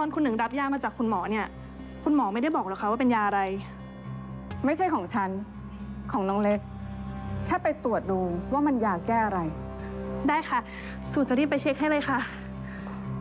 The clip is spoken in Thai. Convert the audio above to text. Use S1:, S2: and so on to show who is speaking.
S1: อนคุณหนึ่งรับยามาจากคุณหมอเนี่ยคุณหมอไม่ได้บอกหรอคะว่าเป็นยาอะไร
S2: ไม่ใช่ของฉันของน้องเล็กแค่ไปตรวจดูว่ามันยาแก้อะไร
S1: ได้ค่ะสูจะรีบไปเช็คให้เลยค่ะ